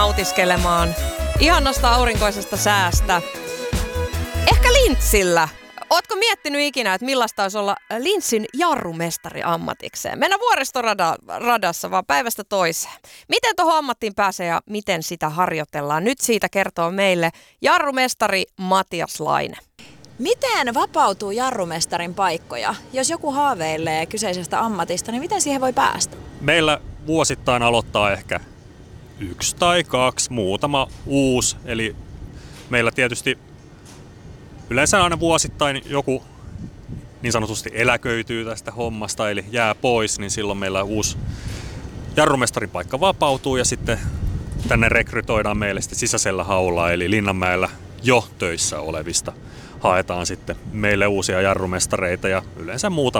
nautiskelemaan ihanasta aurinkoisesta säästä. Ehkä lintsillä. Ootko miettinyt ikinä, että millaista olisi olla Lintsin jarrumestari ammatikseen? Mennä vuoristoradassa vaan päivästä toiseen. Miten tuohon ammattiin pääsee ja miten sitä harjoitellaan? Nyt siitä kertoo meille jarrumestari Matias Laine. Miten vapautuu jarrumestarin paikkoja? Jos joku haaveilee kyseisestä ammatista, niin miten siihen voi päästä? Meillä vuosittain aloittaa ehkä 1 tai 2, muutama uusi. Eli meillä tietysti yleensä aina vuosittain joku niin sanotusti eläköityy tästä hommasta, eli jää pois, niin silloin meillä uusi jarrumestarin paikka vapautuu ja sitten tänne rekrytoidaan meille sitten sisäisellä haulla, eli Linnanmäellä jo töissä olevista haetaan sitten meille uusia jarrumestareita ja yleensä muutama